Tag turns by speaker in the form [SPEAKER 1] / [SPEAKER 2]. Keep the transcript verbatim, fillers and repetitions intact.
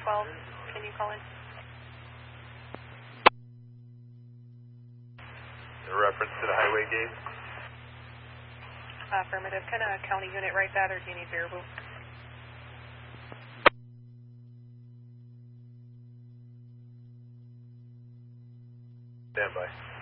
[SPEAKER 1] twelve, can you call in?
[SPEAKER 2] In reference to the highway gate?
[SPEAKER 1] Affirmative. Can a county unit write that, or do you need variable?
[SPEAKER 2] Stand by.